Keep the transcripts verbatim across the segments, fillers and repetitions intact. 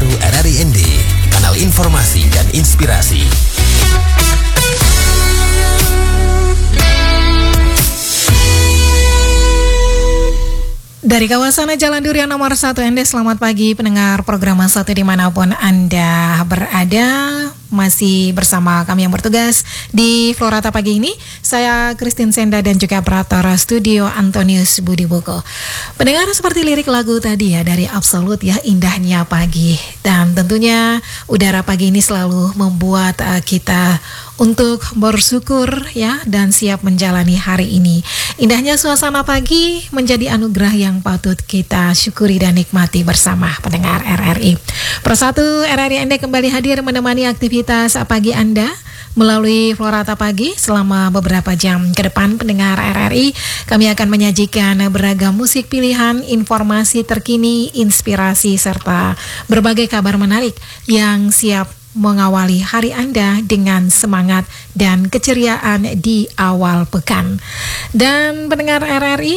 satu R R I N D, kanal informasi dan inspirasi. Dari kawasan Jalan Durian nomor satu N D, selamat pagi pendengar program satu dimanapun Anda berada. Masih bersama kami yang bertugas di Florata pagi ini. Saya Christine Senda dan juga operator studio Antonius Budi Boko. Pendengar, seperti lirik lagu tadi ya dari Absolut ya, indahnya pagi. Dan tentunya udara pagi ini selalu membuat uh, kita untuk bersyukur ya dan siap menjalani hari ini. Indahnya suasana pagi menjadi anugerah yang patut kita syukuri dan nikmati bersama pendengar R R I. Persatu R R I N D kembali hadir menemani aktivitas pagi Anda melalui Florata Pagi selama beberapa jam ke depan. Pendengar R R I, kami akan menyajikan beragam musik pilihan, informasi terkini, inspirasi, serta berbagai kabar menarik yang siap mengawali hari Anda dengan semangat dan keceriaan di awal pekan. Dan pendengar R R I,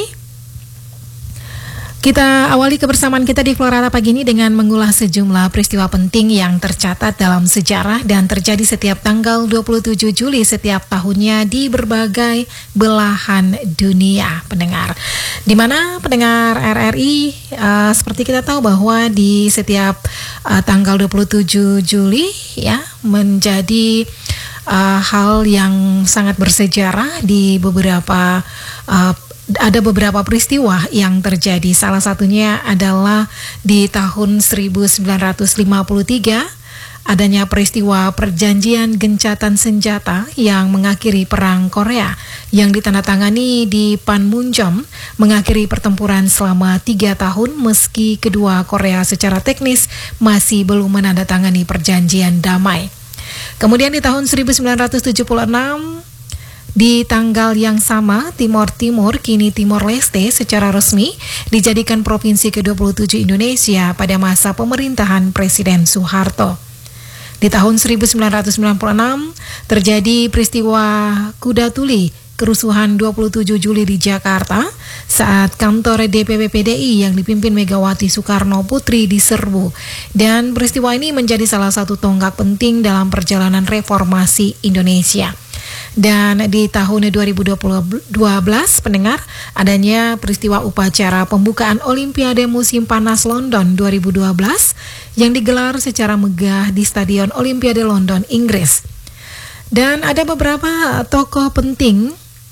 kita awali kebersamaan kita di Florata pagi ini dengan mengulas sejumlah peristiwa penting yang tercatat dalam sejarah dan terjadi setiap tanggal dua puluh tujuh Juli setiap tahunnya di berbagai belahan dunia, pendengar. Di mana pendengar R R I, uh, seperti kita tahu bahwa di setiap uh, tanggal dua puluh tujuh Juli ya menjadi uh, hal yang sangat bersejarah di beberapa uh, ada beberapa peristiwa yang terjadi. Salah satunya adalah di tahun seribu sembilan ratus lima puluh tiga adanya peristiwa perjanjian gencatan senjata yang mengakhiri perang Korea yang ditandatangani di Panmunjom, mengakhiri pertempuran selama tiga tahun meski kedua Korea secara teknis masih belum menandatangani perjanjian damai. Kemudian di tahun seribu sembilan ratus tujuh puluh enam, di tanggal yang sama, Timor Timur, kini Timor Leste, secara resmi dijadikan provinsi ke dua puluh tujuh Indonesia pada masa pemerintahan Presiden Soeharto. Di tahun seribu sembilan ratus sembilan puluh enam, terjadi peristiwa Kuda Tuli, kerusuhan dua puluh tujuh Juli di Jakarta, saat kantor D P P P D I yang dipimpin Megawati Soekarno Putri diserbu. Dan peristiwa ini menjadi salah satu tonggak penting dalam perjalanan reformasi Indonesia. Dan di tahun dua ribu dua belas, pendengar, adanya peristiwa upacara pembukaan Olimpiade Musim Panas London dua ribu dua belas yang digelar secara megah di Stadion Olimpiade London, Inggris. Dan ada beberapa tokoh penting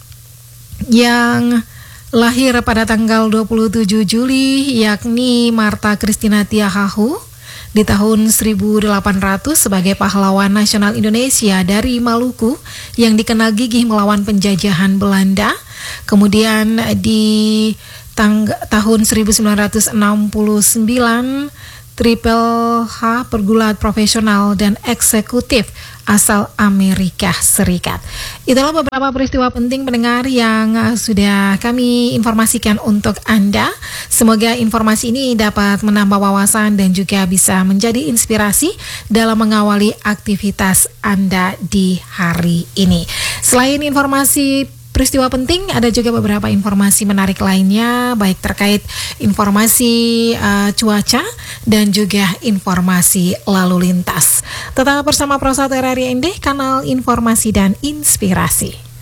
yang lahir pada tanggal dua puluh tujuh Juli, yakni Martha Christina Tiahahu di tahun seribu delapan ratus sebagai pahlawan nasional Indonesia dari Maluku yang dikenal gigih melawan penjajahan Belanda. Kemudian di tang- tahun seribu sembilan ratus enam puluh sembilan, Triple H, pergulat profesional dan eksekutif asal Amerika Serikat. Itulah beberapa peristiwa penting pendengar yang sudah kami informasikan untuk Anda. Semoga informasi ini dapat menambah wawasan dan juga bisa menjadi inspirasi dalam mengawali aktivitas Anda di hari ini. Selain informasi peristiwa penting, ada juga beberapa informasi menarik lainnya, baik terkait informasi uh, cuaca dan juga informasi lalu lintas. Tetap bersama Pro satu R R I N D, kanal informasi dan inspirasi.